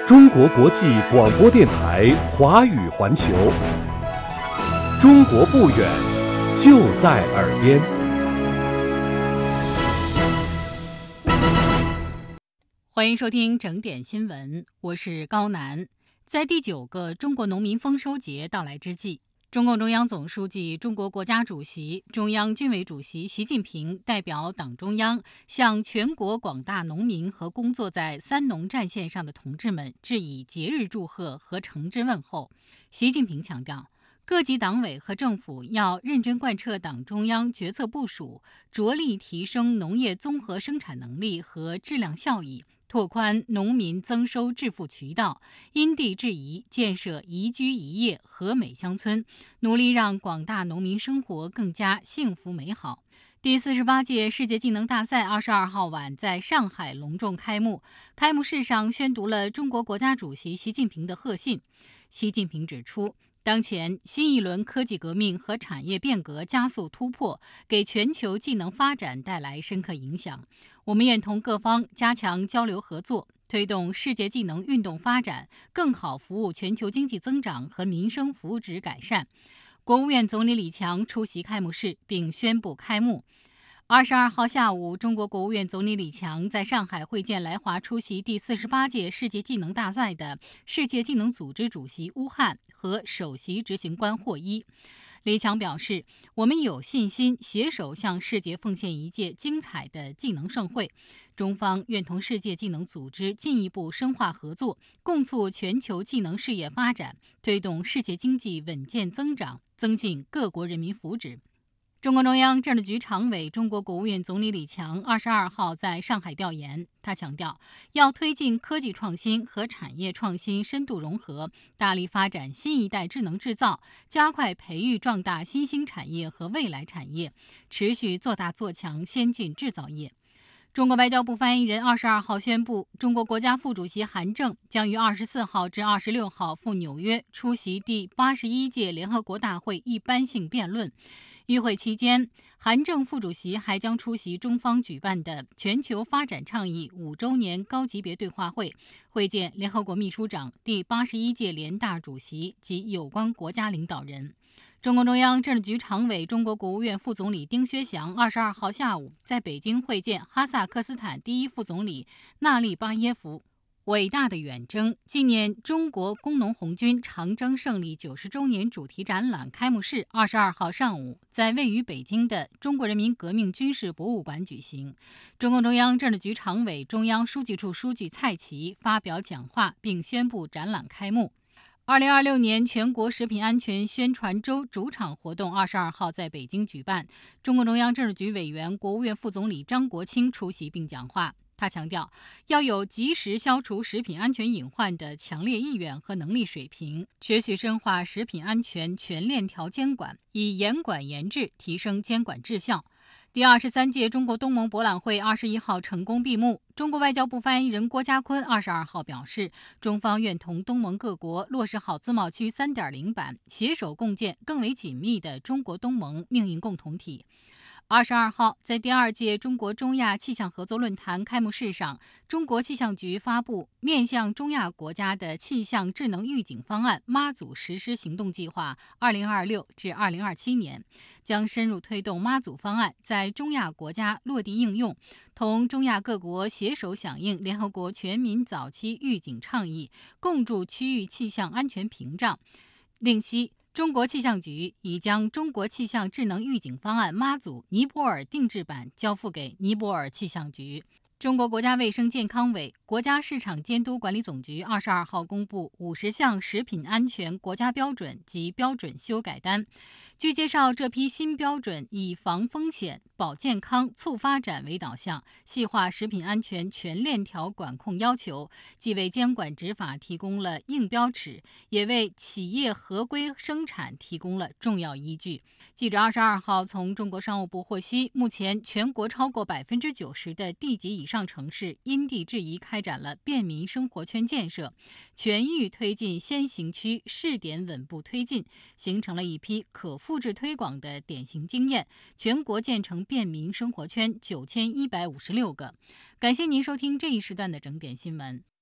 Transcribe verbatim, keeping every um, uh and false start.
中国国际广播电台华语环球，中国不远，就在耳边。 欢迎收听整点新闻，我是高楠。在第九个中国农民丰收节到来之际，中共中央总书记、中国国家主席、中央军委主席习近平代表党中央向全国广大农民和工作在三农战线上的同志们致以节日祝贺和诚挚问候。习近平强调，各级党委和政府要认真贯彻党中央决策部署，着力提升农业综合生产能力和质量效益，拓宽农民增收致富渠道，因地制宜建设宜居宜业和美乡村，努力让广大农民生活更加幸福美好。第四十八届世界技能大赛二十二号晚在上海隆重开幕，开幕式上宣读了中国国家主席习近平的贺信。习近平指出，当前新一轮科技革命和产业变革加速突破，给全球技能发展带来深刻影响。我们愿同各方加强交流合作，推动世界技能运动发展，更好服务全球经济增长和民生福祉改善。国务院总理李强出席开幕式并宣布开幕。二十二号下午，中国国务院总理李强在上海会见来华出席第四十八届世界技能大赛的世界技能组织主席乌汉和首席执行官霍伊。李强表示，我们有信心携手向世界奉献一届精彩的技能盛会。中方愿同世界技能组织进一步深化合作，共促全球技能事业发展，推动世界经济稳健增长，增进各国人民福祉。中共中央政治局常委、中国国务院总理李强二十二号在上海调研，他强调，要推进科技创新和产业创新深度融合，大力发展新一代智能制造，加快培育壮大新兴产业和未来产业，持续做大做强先进制造业。中国外交部发言人二十二号宣布，中国国家副主席韩正将于二十四号至二十六号赴纽约出席第八十一届联合国大会一般性辩论。与会期间，韩正副主席还将出席中方举办的全球发展倡议五周年高级别对话会，会见联合国秘书长、第八十一届联大主席及有关国家领导人。中共中央政治局常委、中国国务院副总理丁薛祥二十二号下午在北京会见哈萨克斯坦第一副总理纳利巴耶夫。伟大的远征纪念中国工农红军长征胜利九十周年主题展览开幕式二十二号上午在位于北京的中国人民革命军事博物馆举行。中共中央政治局常委、中央书记处书记蔡奇发表讲话并宣布展览开幕。二零二六年全国食品安全宣传周主场活动二十二号在北京举办，中共中央政治局委员、国务院副总理张国清出席并讲话。他强调，要有及时消除食品安全隐患的强烈意愿和能力水平，持续深化食品安全全链条监管，以严管严治提升监管质效。第二十三届中国东盟博览会二十一号成功闭幕。中国外交部发言人郭家坤二十二号表示，中方愿同东盟各国落实好自贸区 三点零 版，携手共建更为紧密的中国东盟命运共同体。二十二号，在第二届中国中亚气象合作论坛开幕式上，中国气象局发布面向中亚国家的气象智能预警方案妈祖实施行动计划二零二六至二零二七年，将深入推动妈祖方案在中亚国家落地应用，同中亚各国携手响应联合国全民早期预警倡议，共筑区域气象安全屏障。另悉，中国气象局已将中国气象智能预警方案妈祖尼泊尔定制版交付给尼泊尔气象局。中国国家卫生健康委、国家市场监督管理总局二十二号公布五十项食品安全国家标准及标准修改单。据介绍，这批新标准以防风险、保健康、促发展为导向，细化食品安全全链条管控要求，既为监管执法提供了硬标尺，也为企业合规生产提供了重要依据。记者二十二号从中国商务部获悉，目前全国超过百分之九十的地级以上城市因地制宜开展了便民生活圈建设，全域推进先行区试点稳步推进，形成了一批可复制推广的典型经验，全国建成便民生活圈九千一百五十六个。感谢您收听这一时段的整点新闻。